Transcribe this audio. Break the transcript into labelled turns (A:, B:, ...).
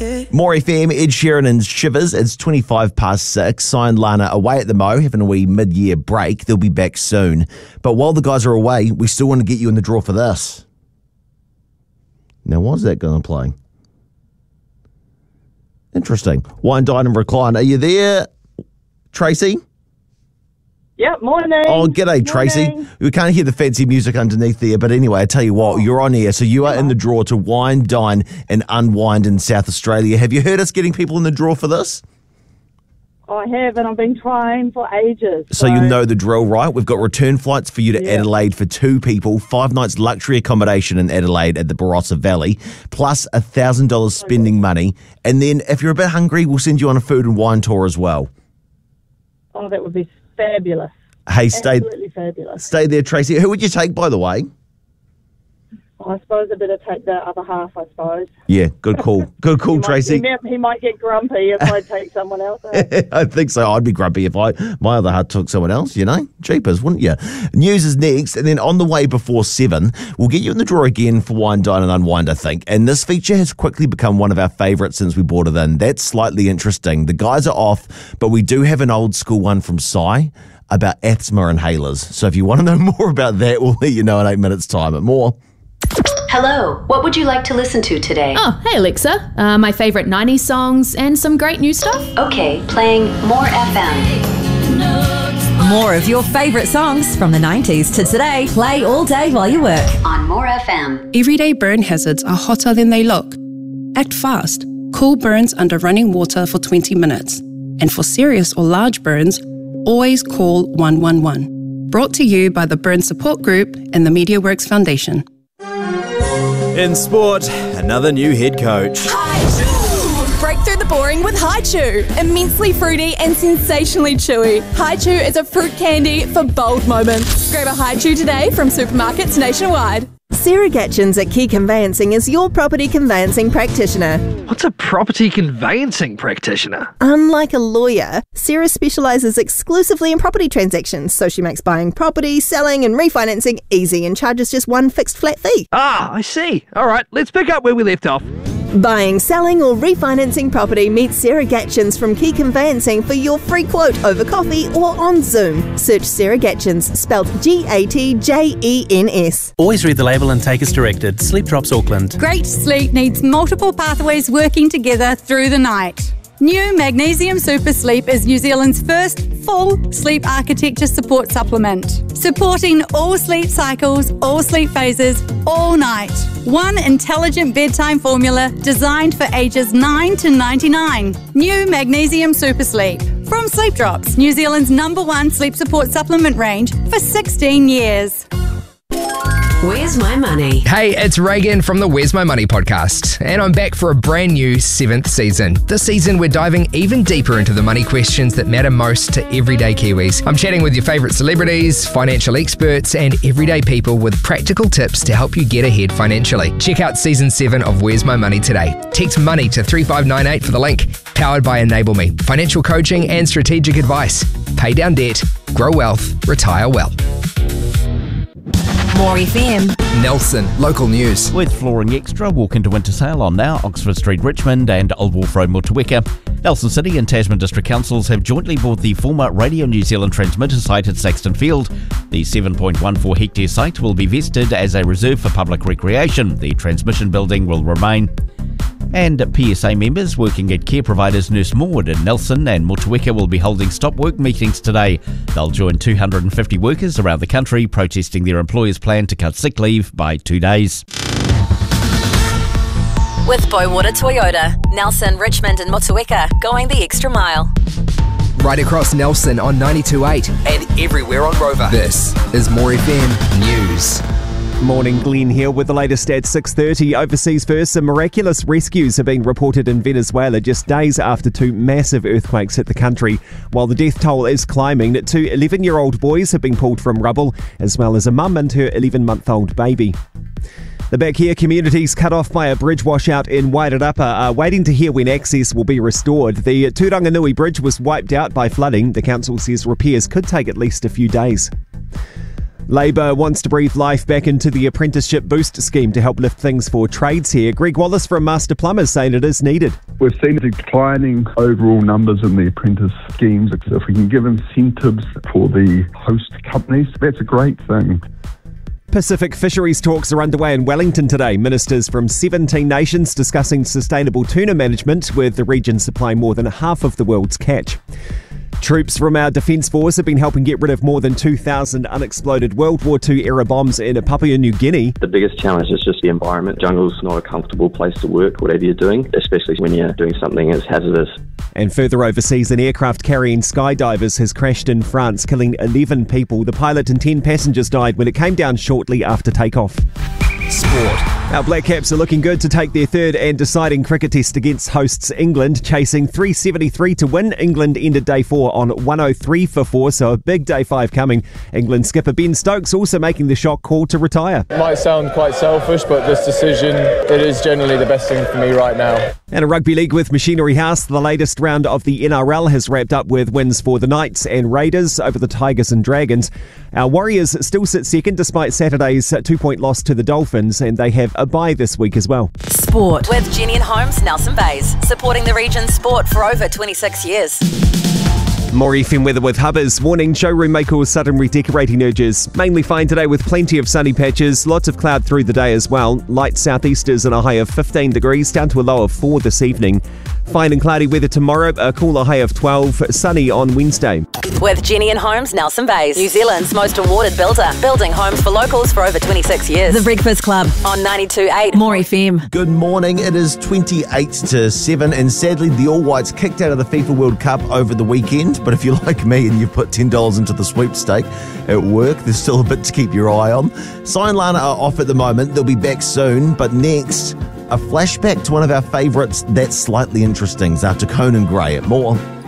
A: More FM, Ed Sheeran and Shivers. It's 6:25. Signed Lana away at the Mo, having a wee mid-year break. They'll be back soon. But while the guys are away, we still want to get you in the draw for this. Now, what's that going to play? Interesting. Wine, Dine and Recline. Are you there, Tracy?
B: Yep, morning.
A: Oh, g'day, Tracy.
B: Morning.
A: We can't hear the fancy music underneath there, but anyway, I tell you what, you're on air, so you are in the draw to wine, dine and unwind in South Australia. Have you heard us getting people in the draw for this?
B: I have, and I've been trying for ages.
A: So you know the drill, right? We've got return flights for you to Adelaide for 2 people, 5 nights luxury accommodation in Adelaide at the Barossa Valley, plus $1,000 spending money. And then if you're a bit hungry, we'll send you on a food and wine tour as well.
B: Oh, that would be fabulous.
A: Hey,
B: Absolutely fabulous.
A: Stay there, Tracy. Who would you take, by the way?
B: I suppose I better take the other half, I suppose.
A: Yeah, good call. Good call, Tracy.
B: He might get grumpy if I take someone else.
A: I think so. I'd be grumpy if my other half took someone else, you know? Jeepers, wouldn't you? News is next, and then on the way before 7, we'll get you in the draw again for Wine, Dine and Unwind, I think. And this feature has quickly become one of our favourites since we brought it in. That's slightly interesting. The guys are off, but we do have an old school one from Sai about asthma inhalers. So if you want to know more about that, we'll let you know in 8 minutes' time. But more.
C: Hello, what would you like to listen to today?
D: Oh, hey Alexa. My favourite 90s songs and some great new stuff.
C: Okay, playing More FM.
E: More of your favourite songs from the 90s to today. Play all day while you work.
C: On More FM.
F: Everyday burn hazards are hotter than they look. Act fast. Cool burns under running water for 20 minutes. And for serious or large burns, always call 111. Brought to you by the Burn Support Group and the MediaWorks Foundation.
G: In sport, another new head coach.
H: Break through the boring with Hi-Chew. Immensely fruity and sensationally chewy. Hi-Chew is a fruit candy for bold moments. Grab a Hi-Chew today from supermarkets nationwide.
I: Sarah Gatchins at Key Conveyancing is your property conveyancing practitioner.
J: What's a property conveyancing practitioner?
I: Unlike a lawyer, Sarah specialises exclusively in property transactions, so she makes buying property, selling and refinancing easy and charges just one fixed flat fee.
J: Ah, I see. All right, let's pick up where we left off.
I: Buying, selling or refinancing property, meet Sarah Gatchins from Key Conveyancing for your free quote over coffee or on Zoom. Search Sarah Gatchins, spelled Gatjens.
K: Always read the label and take as directed. Sleep Drops Auckland.
L: Great sleep needs multiple pathways working together through the night. New Magnesium Super Sleep is New Zealand's first full sleep architecture support supplement, supporting all sleep cycles, all sleep phases, all night. One intelligent bedtime formula designed for ages 9 to 99. New Magnesium Super Sleep. From Sleep Drops, New Zealand's #1 sleep support supplement range for 16 years.
C: Where's My Money?
M: Hey, it's Reagan from the Where's My Money podcast, and I'm back for a brand new 7th season. This season, we're diving even deeper into the money questions that matter most to everyday Kiwis. I'm chatting with your favourite celebrities, financial experts, and everyday people with practical tips to help you get ahead financially. Check out Season 7 of Where's My Money today. Text MONEY to 3598 for the link. Powered by Enable Me. Financial coaching and strategic advice. Pay down debt, grow wealth, retire well.
E: More FM.
M: Nelson, local news.
N: With Flooring Extra, walk into winter sale on now Oxford Street, Richmond and Old Wharf Road, Motueka. Nelson City and Tasman District Councils have jointly bought the former Radio New Zealand transmitter site at Saxton Field. The 7.14 hectare site will be vested as a reserve for public recreation. The transmission building will remain. And PSA members working at care providers Nurse Maud in Nelson and Motueka will be holding stop work meetings today. They'll join 250 workers around the country protesting their employer's plan to cut sick leave by 2 days.
E: With Boywater Toyota, Nelson, Richmond and Motueka, going the extra mile.
M: Right across Nelson on 92.8 and everywhere on Rover. This is More FM News.
O: Morning, Glenn here with the latest at 6:30. Overseas first, some miraculous rescues have been reported in Venezuela just days after 2 massive earthquakes hit the country. While the death toll is climbing, 2 11-year-old boys have been pulled from rubble, as well as a mum and her 11-month-old baby. The Bakia communities cut off by a bridge washout in Wairarapa are waiting to hear when access will be restored. The Turanganui Bridge was wiped out by flooding. The council says repairs could take at least a few days. Labor wants to breathe life back into the apprenticeship boost scheme to help lift things for trades here. Greg Wallace from Master Plumbers saying it is needed.
P: We've seen declining overall numbers in the apprentice schemes. If we can give incentives for the host companies, that's a great thing.
O: Pacific fisheries talks are underway in Wellington today. Ministers from 17 nations discussing sustainable tuna management, with the region supplying more than half of the world's catch. Troops from our Defence Force have been helping get rid of more than 2,000 unexploded World War II era bombs in Papua New Guinea.
Q: The biggest challenge is just the environment. Jungle's not a comfortable place to work, whatever you're doing, especially when you're doing something as hazardous.
O: And further overseas, an aircraft carrying skydivers has crashed in France, killing 11 people. The pilot and 10 passengers died when it came down shortly after takeoff. Sport. Our Black Caps are looking good to take their third and deciding cricket test against hosts England, chasing 373 to win. England ended day 4 on 103 for 4, so a big day 5 coming. England skipper Ben Stokes also making the shock call to retire.
R: It might sound quite selfish, but this decision, it is generally the best thing for me right now.
O: And a rugby league with Machinery House. The latest round of the NRL has wrapped up with wins for the Knights and Raiders over the Tigers and Dragons. Our Warriors still sit second despite Saturday's 2-point loss to the Dolphins, and they have a bye this week as well.
E: Sport with Jenny and Holmes, Nelson Bays, supporting the region's sport for over 26 years.
O: More FM weather with Hubbers. Warning, showroom may cause sudden redecorating urges. Mainly fine today with plenty of sunny patches. Lots of cloud through the day as well. Light southeasters and a high of 15 degrees, down to a low of 4 this evening. Fine and cloudy weather tomorrow, a cooler high of 12. Sunny on Wednesday.
E: With Jenny and Holmes, Nelson Bays, New Zealand's most awarded builder. Building homes for locals for over 26 years. The Breakfast Club on 92.8 More FM.
A: Good morning. It is 28 to 7, and sadly the All Whites kicked out of the FIFA World Cup over the weekend. But if you're like me and you've put $10 into the sweepstake at work, there's still a bit to keep your eye on. Sai and Lana are off at the moment. They'll be back soon. But next, a flashback to one of our favourites that's slightly interesting after Conan Gray. More.